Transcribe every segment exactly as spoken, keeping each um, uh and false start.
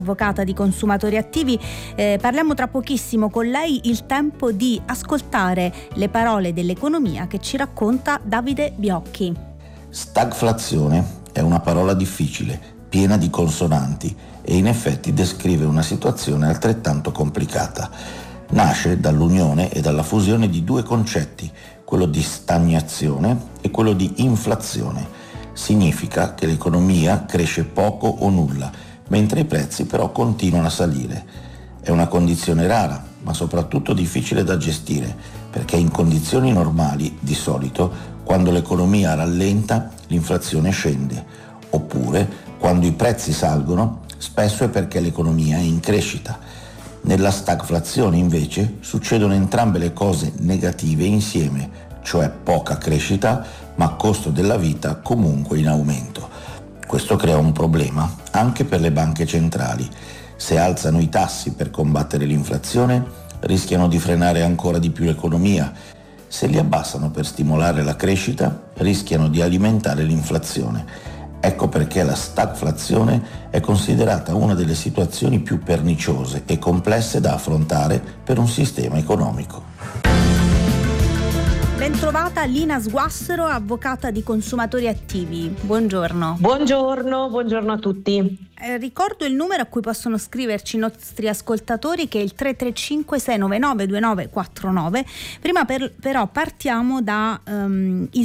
Avvocata di Consumatori Attivi, eh, parliamo tra pochissimo con lei. Il tempo di ascoltare le parole dell'economia che ci racconta Davide Biocchi. Stagflazione è una parola difficile, piena di consonanti e in effetti descrive una situazione altrettanto complicata. Nasce dall'unione e dalla fusione di due concetti, quello di stagnazione e quello di inflazione. Significa che l'economia cresce poco o nulla, mentre i prezzi però continuano a salire. È una condizione rara, ma soprattutto difficile da gestire, perché in condizioni normali, di solito, quando l'economia rallenta, l'inflazione scende, oppure, quando i prezzi salgono, spesso è perché l'economia è in crescita. Nella stagflazione, invece, succedono entrambe le cose negative insieme, cioè poca crescita, ma costo della vita comunque in aumento. Questo crea un problema anche per le banche centrali. Se alzano i tassi per combattere l'inflazione, rischiano di frenare ancora di più l'economia. Se li abbassano per stimolare la crescita, rischiano di alimentare l'inflazione. Ecco perché la stagflazione è considerata una delle situazioni più perniciose e complesse da affrontare per un sistema economico. Bentrovata Lina Sguassero, avvocata di Consumatori Attivi. Buongiorno. Buongiorno, buongiorno a tutti. Eh, ricordo il numero a cui possono scriverci i nostri ascoltatori, che è il tre tre cinque sei nove nove due nove quattro nove. Prima per, però partiamo da um, il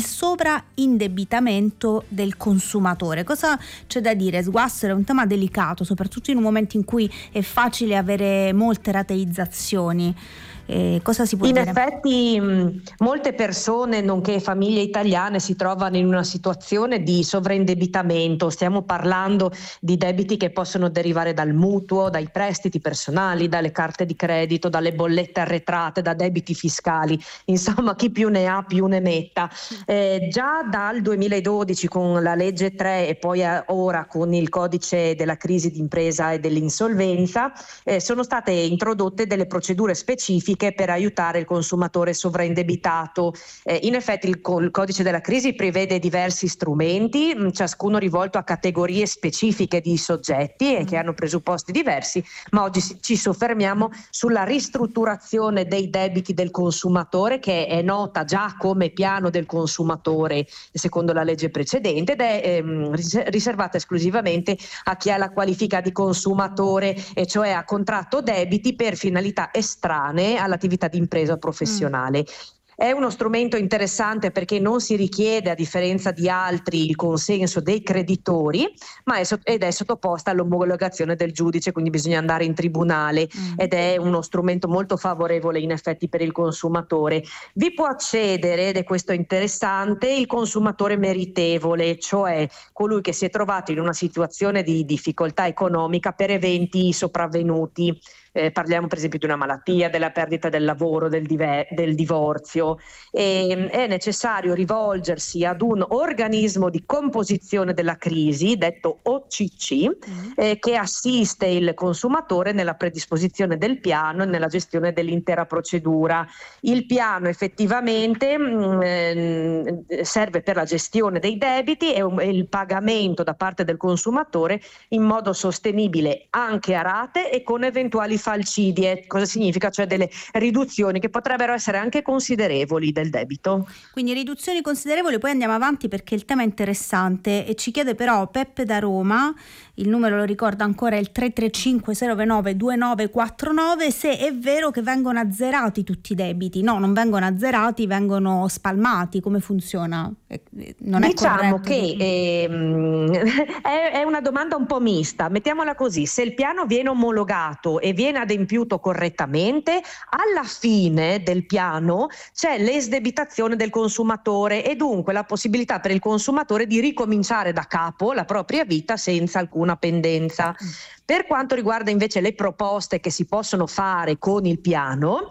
sovraindebitamento del consumatore. Cosa c'è da dire? Sguassero, è un tema delicato, soprattutto in un momento in cui è facile avere molte rateizzazioni. Eh, cosa si può in dire? In effetti mh, molte persone, nonché famiglie italiane, si trovano in una situazione di sovraindebitamento. Stiamo parlando di debiti che possono derivare dal mutuo, dai prestiti personali, dalle carte di credito, dalle bollette arretrate, da debiti fiscali. Insomma, chi più ne ha più ne metta. Eh, già dal duemiladodici con la legge tre e poi a, ora con il codice della crisi d'impresa e dell'insolvenza eh, sono state introdotte delle procedure specifiche per aiutare il consumatore sovraindebitato. Eh, in effetti il, il codice della crisi prevede diversi strumenti, mh, ciascuno rivolto a categorie specifiche di soggetti e che hanno presupposti diversi, ma oggi ci soffermiamo sulla ristrutturazione dei debiti del consumatore, che è nota già come piano del consumatore secondo la legge precedente, ed è ehm, riservata esclusivamente a chi ha la qualifica di consumatore, e cioè ha contratto debiti per finalità estranee all'attività di impresa professionale. Mm. È uno strumento interessante perché non si richiede, a differenza di altri, il consenso dei creditori, ma è sott- ed è sottoposta all'omologazione del giudice, quindi bisogna andare in tribunale, mm. ed è uno strumento molto favorevole in effetti per il consumatore. Vi può accedere, ed è questo interessante, il consumatore meritevole, cioè colui che si è trovato in una situazione di difficoltà economica per eventi sopravvenuti. Eh, parliamo per esempio di una malattia, della perdita del lavoro, del, dive- del divorzio. E, è necessario rivolgersi ad un organismo di composizione della crisi, detto O C C, mm. eh, che assiste il consumatore nella predisposizione del piano e nella gestione dell'intera procedura. Il piano effettivamente mh, eh, serve per la gestione dei debiti e, um, e il pagamento da parte del consumatore in modo sostenibile anche a rate e con eventuali falcidie. Cosa significa? Cioè delle riduzioni che potrebbero essere anche considerevoli del debito. Quindi riduzioni considerevoli, poi andiamo avanti perché il tema è interessante e ci chiede però Peppe da Roma, il numero lo ricorda ancora, il tre tre cinque sei nove nove due nove quattro nove, se è vero che vengono azzerati tutti i debiti. No, non vengono azzerati, vengono spalmati. Come funziona? Non è diciamo corretto che ehm, è, è una domanda un po' mista, mettiamola così: se il piano viene omologato e viene adempiuto correttamente, alla fine del piano c'è l'esdebitazione del consumatore e dunque la possibilità per il consumatore di ricominciare da capo la propria vita senza alcuna pendenza. Per quanto riguarda invece le proposte che si possono fare con il piano,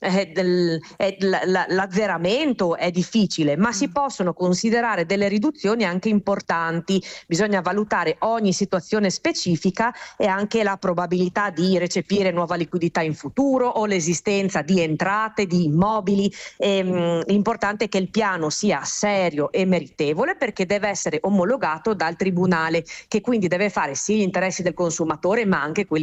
eh, del, eh, l- l'azzeramento è difficile, ma si possono considerare delle riduzioni anche importanti. Bisogna valutare ogni situazione specifica e anche la probabilità di recepire nuova liquidità in futuro o l'esistenza di entrate, di immobili. Ehm, l'importante è che il piano sia serio e meritevole, perché deve essere omologato dal tribunale, che quindi deve fare sì gli interessi del consumatore ma anche quelli